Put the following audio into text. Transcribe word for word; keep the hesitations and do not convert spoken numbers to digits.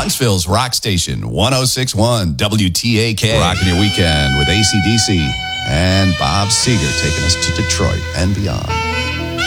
Huntsville's Rock Station, one oh six point one W T A K. Rocking your weekend with A C D C and Bob Seger taking us to Detroit and beyond.